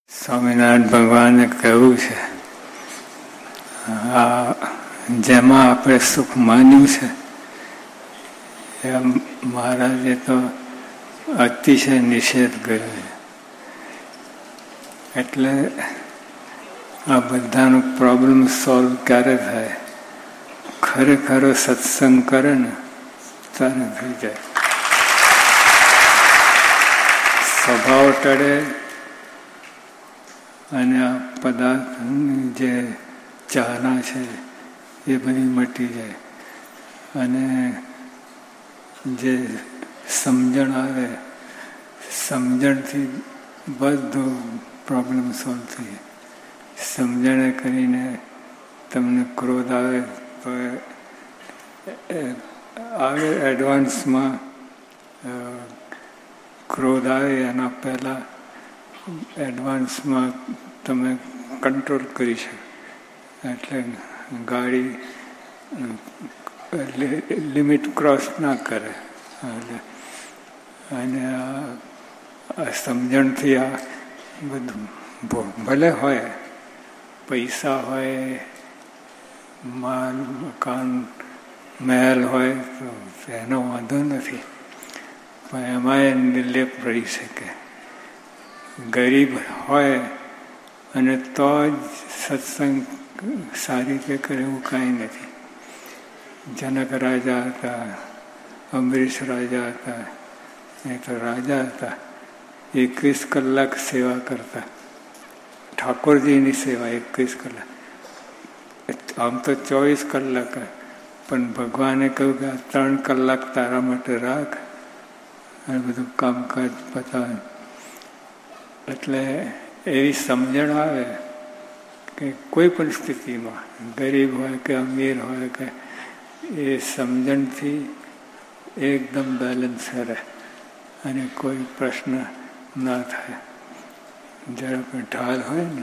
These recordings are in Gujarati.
સ્વામિનારાયણ ભગવાને કહ્યું છે, આ જેમાં આપણે સુખ માન્યું છે એમ મહારાજે તો અતિશય નિષેધ કર્યો છે. એટલે આ બધાનો પ્રોબ્લેમ સોલ્વ ક્યારે થાય? ખરેખરો સત્સંગ કરે ને ત્યારે થઈ જાય. સ્વભાવ ટળે અને આ પદાર્થની જે ચાહના છે એ બધી મટી જાય અને જે સમજણ આવે, સમજણથી બધું પ્રોબ્લેમ સોલ્વ થઈ જાય. સમજણે કરીને તમને ક્રોધ આવે તો આવે એડવાન્સમાં ક્રોધ આવે એના પહેલાં એડવાન્સમાં તમે કંટ્રોલ કરી શકો. એટલે ગાડી લિમિટ ક્રોસ ના કરે. અને આ સમજણથી આ બધું ભલે હોય, પૈસા હોય, માલ મકાન મહેલ હોય તો એનો વાંધો નથી, પણ એમાં નિર્લેપ રહી શકે. ગરીબ હોય અને તો જ સત્સંગ સારી રીતે કરે એવું કાંઈ નથી. જનક રાજા હતા, અમરીશ રાજા હતા, એ તો રાજા હતા, 21 કલાક સેવા કરતા. ઠાકોરજીની સેવા 21 કલાક, આમ તો 24 કલાક, પણ ભગવાને કહ્યું કે 3 કલાક તારા માટે રાખ અને બધું કામકાજ પતાવે. એટલે એવી સમજણ આવે કે કોઈ પણ સ્થિતિમાં, ગરીબ હોય કે અમીર હોય, કે એ સમજણથી એકદમ બેલેન્સ રહે અને કોઈ પ્રશ્ન ના થાય. જરા પણ ઢાલ હોય ને,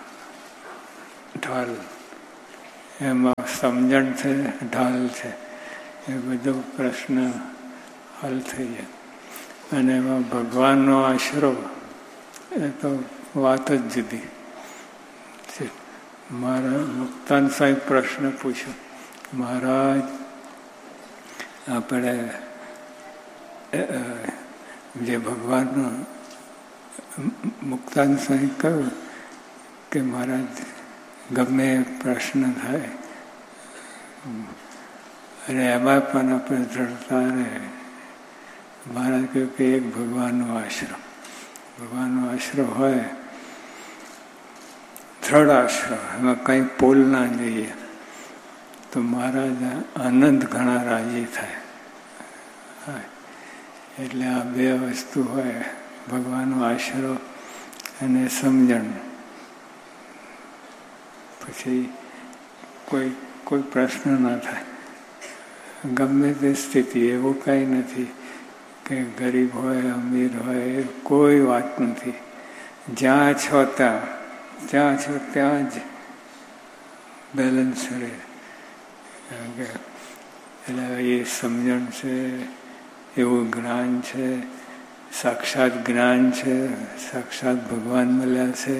ઢાલ એમાં સમજણ છે, ઢાલ છે, એ બધો પ્રશ્ન હલ થઈ જાય. અને એમાં ભગવાનનો આશરો એ તો વાત જ જુદી છે. મારા મુક્તાન સાહેબ પ્રશ્ન પૂછ્યો, મહારાજ આપણે જે ભગવાનનો, મુક્તાન સાહેબ કહ્યું કે મહારાજ ગમે પ્રશ્ન થાય અને એમાં પણ આપણે દ્રઢતા રહે. મહારાજ કહ્યું કે એક ભગવાનનો આશ્રમ, ભગવાનનો આશ્રય હોય, દ્રઢ આશ્રય, એમાં કંઈ પોલ ના જઈએ તો મહારાજ આનંદ ઘણા રાજી થાય. એટલે આ બે વસ્તુ હોય, ભગવાનનો આશરો અને સમજણ, પછી કોઈ પ્રશ્ન ના થાય. ગમે તે સ્થિતિ, એવું કંઈ નથી કે ગરીબ હોય અમીર હોય, કોઈ વાત નથી. જ્યાં છો ત્યાં છો ત્યાં જ બેલેન્સ રહે. એટલે એ સમજણ છે, એવું જ્ઞાન છે, સાક્ષાત જ્ઞાન છે, સાક્ષાત ભગવાન મળ્યા છે.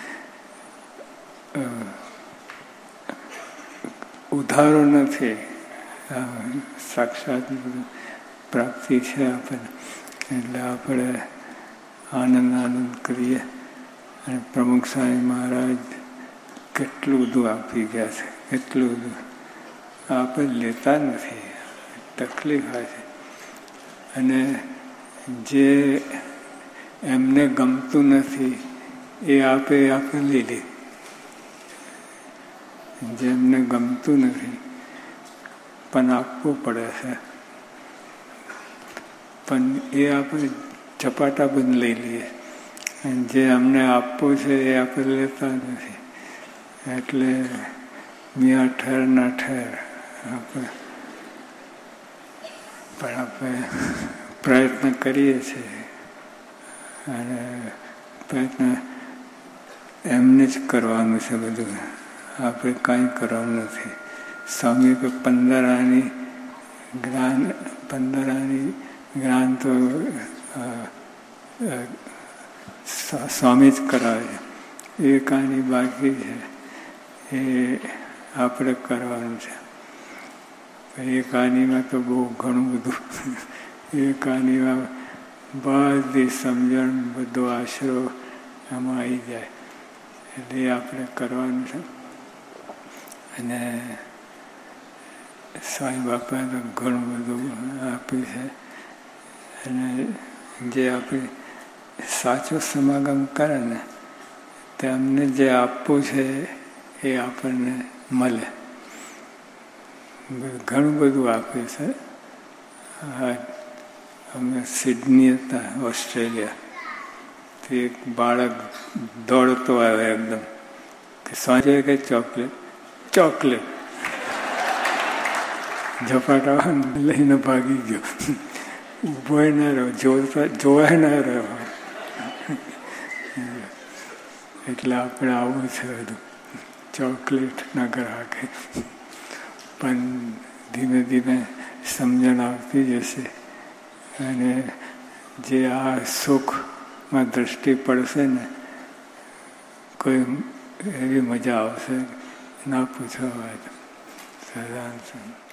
ઉધારો નથી, સાક્ષાત પ્રાપ્તિ છે આપણને. એટલે આપણે આનંદ કરીએ. અને પ્રમુખ સ્વામી મહારાજ કેટલું બધું આપી ગયા છે, કેટલું બધું આપણે લેતા નથી, તકલીફ હોય છે. અને જે એમને ગમતું નથી એ આપણે લઈ લે. જે એમને ગમતું નથી પણ આપવું પડે છે, પણ એ આપણે ચપાટા બંધ લઈ લઈએ. અને જે અમને આપવું છે એ આપણે લેતા નથી. એટલે મિયાં ઠેર ના ઠેર આપણે પણ આપણે પ્રયત્ન કરીએ છીએ. અને પ્રયત્ન એમને જ કરવાનું છે બધું, આપણે કાંઈ કરવાનું નથી. સ્વામી કે 15 આની જ્ઞાન તો સ્વામી જ કરાવે છે. એક આની બાકી છે, એ આપણે કરવાનું છે. એક આનીમાં તો બહુ ઘણું બધું, એક આનીમાં બધી સમજણ, બધો આશરો આમાં આવી જાય. એટલે આપણે કરવાનું છે. અને સ્વામી બાપાએ તો ઘણું બધું આપ્યું છે. અને જે આપણે સાચો સમાગમ કરે ને તેમને જે આપવું છે એ આપણને મળે. ઘણું બધું આપ્યું છે. અમે સિડની હતા, ઓસ્ટ્રેલિયા, તો એક બાળક દોડતો આવે એકદમ કે સાંજે કે ચોકલેટ, ચોકલેટ ઝપાટા લઈને ભાગી ગયો. ઉભો ના રહ્યો, જોવાય ના રહ્યો. એટલે આપણે આવું છે બધું, ચોકલેટ ના ગ્રાહકે. પણ ધીમે ધીમે સમજણ આવતી જશે અને જે આ સુખમાં દ્રષ્ટિ પડશે ને, કોઈ એવી મજા આવશે ના પૂછો વાત. સદાન